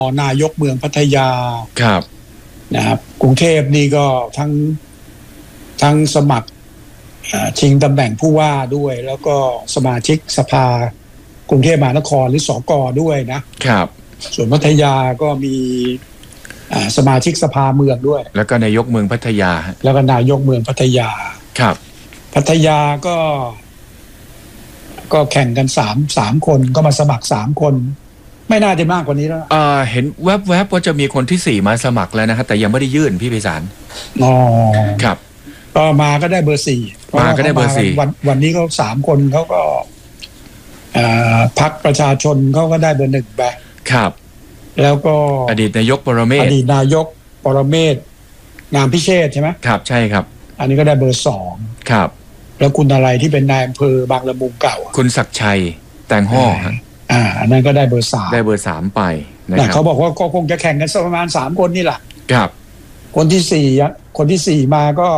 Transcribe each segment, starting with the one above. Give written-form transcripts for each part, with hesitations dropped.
นายกเมืองพัทยาครับนะครับกรุงเทพนี่ก็ทั้งสมัครชิงตำแหน่งผู้ว่าด้วยแล้วก็สมาชิกสภากรุงเทพมหานครหรือสก.ด้วยนะครับส่วนพัทยาก็มีสมาชิกสภาเมืองด้วยแล้วก็นายกเมืองพัทยาแล้วก็นายกเมืองพัทยาครับพัทยาก็แข่งกันสามคนก็มาสมัคร3 คนไม่น่าจะมากกว่านี้แล้วเห็นแวบๆว่าจะมีคนที่4มาสมัครแล้วนะครับแต่ยังไม่ได้ยื่นพี่ไพศาลครับก็มาก็ได้เบอร์ 4 มาก็ได้เบอร์ 4 วันนี้เขา3 คนเขาก็พรรคประชาชนเขาก็ได้เบอร์ 1ไปครับแล้วก็อดีตนายกปรเมศอดีตนายกปรเมศงามพิเชษใช่ไหมครับใช่ครับอันนี้ก็ได้เบอร์ 2 ครับแล้วคุณอะไรที่เป็นนายอำเภอบางละมุงเก่าคุณศักดิ์ชัยแตงห่ออันนั้นก็ได้เบอร์ 3 ได้เบอร์ 3ไปนะครับเขาบอกว่าก็คงจะแข่งกันประมาณ3 คนนี่แหละครับคนที่4มาก็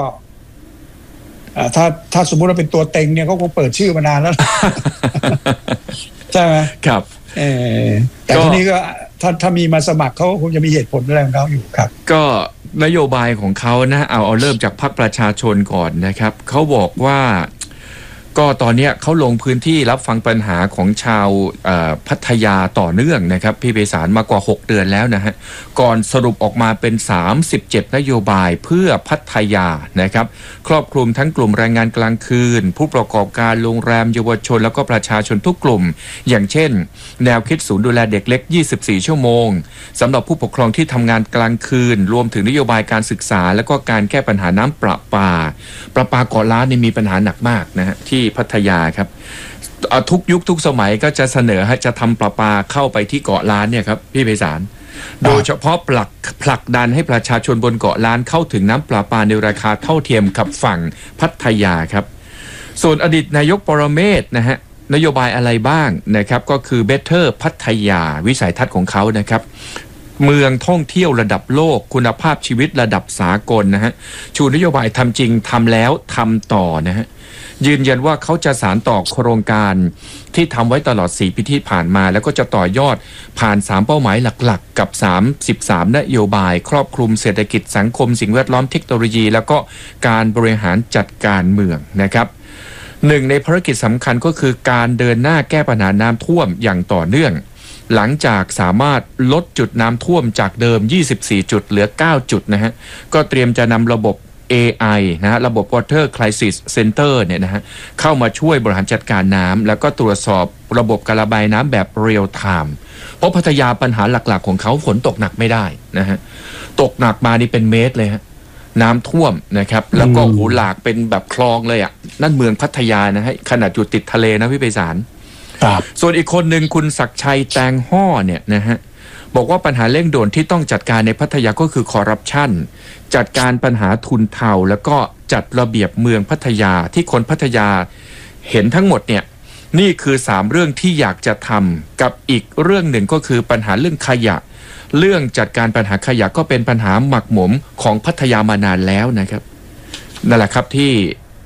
ถ้าสมมุติว่าเป็นตัวเต็งเนี่ยเขาคงเปิดชื่อมานานแล้ว ใช่ไหมครับแต่ทีนี้ก็ถ้ามีมาสมัครเขาคงจะมีเหตุผลอะไรของเขาอยู่ครับก็นโยบายของเขานะเอาเริ่มจากพรรคประชาชนก่อนนะครับเขาบอกว่าก็ตอนนี้เขาลงพื้นที่รับฟังปัญหาของชาวพัทยาต่อเนื่องนะครับพี่ไพศาลมากว่า6 เดือนแล้วนะฮะก่อนสรุปออกมาเป็น37นโยบายเพื่อพัทยานะครับครอบคลุมทั้งกลุ่มแรงงานกลางคืนผู้ประกอบการโรงแรมเยาวชนแล้วก็ประชาชนทุกกลุ่มอย่างเช่นแนวคิดศูนย์ดูแลเด็กเล็ก24 ชั่วโมงสำหรับผู้ปกครองที่ทำงานกลางคืนรวมถึงนโยบายการศึกษาแล้วก็การแก้ปัญหาน้ำประปาเกาะล้านนี่มีปัญหาหนักมากนะฮะที่พัทยาครับทุกยุคทุกสมัยก็จะเสนอให้จะทำประปาเข้าไปที่เกาะล้านเนี่ยครับพี่ไพศาลโดยเฉพาะผลักดันให้ประชาชนบนเกาะล้านเข้าถึงน้ำประปาในราคาเท่าเทียมกับฝั่งพัทยาครับส่วนอดีตนายกปรเมศนะฮะนโยบายอะไรบ้างนะครับก็คือ Better พัทยาวิสัยทัศน์ของเขานะครับเมืองท่องเที่ยวระดับโลกคุณภาพชีวิตระดับสากลนะฮะชูนโยบายทำจริงทำแล้วทำต่อนะฮะยืนยันว่าเขาจะสานต่อโครงการที่ทำไว้ตลอด4 ปีที่ผ่านมาแล้วก็จะต่อยอดผ่าน3เป้าหมายหลักๆกับ33นโยบายครอบคลุมเศรษฐกิจสังคมสิ่งแวดล้อมเทคโนโลยีแล้วก็การบริหารจัดการเมืองนะครับหนึ่งในภารกิจสำคัญก็คือการเดินหน้าแก้ปัญหาน้ำท่วมอย่างต่อเนื่องหลังจากสามารถลดจุดน้ำท่วมจากเดิม24 จุดเหลือ9 จุดนะฮะก็เตรียมจะนำระบบAI นะฮะระบบ Water Crisis Center เนี่ยนะฮะเข้ามาช่วยบริหารจัดการน้ำแล้วก็ตรวจสอบระบบการระบายน้ำแบบเรียลไทม์เพราะพัทยาปัญหาหลักๆของเขาฝนตกหนักไม่ได้นะฮะตกหนักมานี่เป็นเมตรเลยฮะน้ำท่วมนะครับแล้วก็หูหลากเป็นแบบคลองเลยอ่ะนั่นเมืองพัทยานะฮะขนาดอยู่ติดทะเลนะพี่ไพศาลส่วนอีกคนหนึ่งคุณศักดิ์ชัยแตงห่อเนี่ยนะฮะบอกว่าปัญหาเร่งด่วนที่ต้องจัดการในพัทยาก็คือคอร์รัปชันจัดการปัญหาทุนเทาแล้วก็จัดระเบียบเมืองพัทยาที่คนพัทยาเห็นทั้งหมดเนี่ยนี่คือ3เรื่องที่อยากจะทำกับอีกเรื่องหนึ่งก็คือปัญหาเรื่องขยะเรื่องจัดการปัญหาขยะก็เป็นปัญหาหมักหมมของพัทยามานานแล้วนะครับนั่นแหละครับที่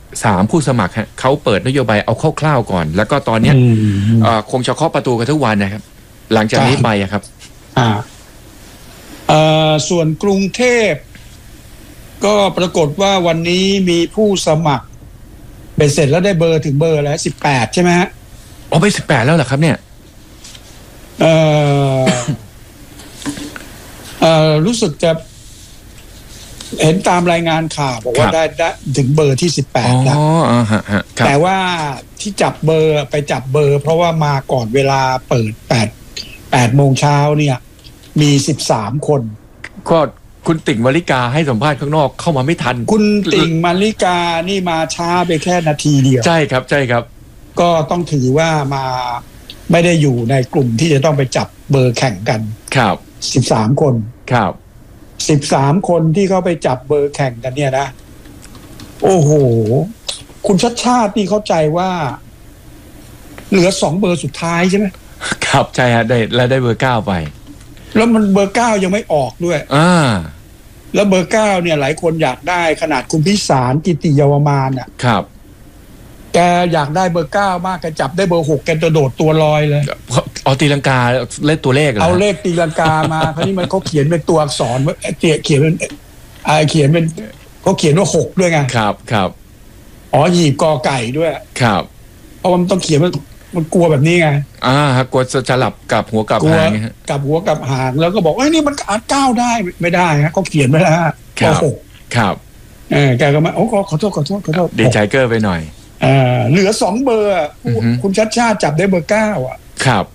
3ผู้สมัครฮะเขาเปิดนโยบายเอาคร่าวๆก่อนแล้วก็ตอนนี้คงจะเคาะประตูกันทุกวันนะครับหลังจากนี้ไปครับส่วนกรุงเทพก็ปรากฏว่าวันนี้มีผู้สมัครเป็นเสร็จแล้วได้เบอร์ถึงเบอร์แล้ว18ใช่ไหมฮะไป18แล้วเหรอครับเนี่ยรู้สึกจะเห็นตามรายงานข่าวบอกว่าได้ถึงเบอร์ที่18แล้วแต่ว่าที่จับเบอร์ไปจับเบอร์เพราะว่ามาก่อนเวลาเปิด8 โมงเช้าเนี่ยมี13 คนก็คุณติ่งมาริกาให้สัมภาษณ์ข้างนอกเข้ามาไม่ทันคุณติ่งมาริกานี่มาช้าไปแค่นาทีเดียวใช่ครับใช่ครับก็ต้องถือว่ามาไม่ได้อยู่ในกลุ่มที่จะต้องไปจับเบอร์แข่งกันครับ 13 คนครับ 13 คนที่เขาไปจับเบอร์แข่งกันเนี่ยนะโอ้โหคุณชัดชาตินี่เข้าใจว่าเหลือ2 เบอร์สุดท้ายใช่ไหมครับใช่ฮะได้เบอร์9ไปแล้วมันเบอร์9ยังไม่ออกด้วยแล้วเบอร์9เนี่ยหลายคนอยากได้ขนาดคุณพิสารกิติเยาวมานอ่ะครับแกอยากได้เบอร์9มากแกจับได้เบอร์6แกจะโดดตัวลอยเลยอ๋อตีลังกาเล่นตัวเลขเหรอเอาเลขตีลังกามาคราวนี้มันเขาเขียนเป็นตัวอักษรเขียนเป็นเขาเขียนว่า6ด้วยไงครับครับอ๋อหยีบกอไก่ด้วยครับเพราะมันต้องเขียนมันกลัวแบบนี้ไงกลัวจะหลับกับหัวกับกลัวหางไงฮะกับหัวกับหางแล้วก็บอกว่านี่มันอาจก้าวได้ไม่ได้ฮะเขาเขียนไว้แล้วฮะครับ ครับแกก็มาโอ้ขอโทษดีใจเกอร์ไปหน่อยเหลือ2 เบอร์อะอือฮึคุณชัดชาติจับได้เบอร์ 9อ่ะครับ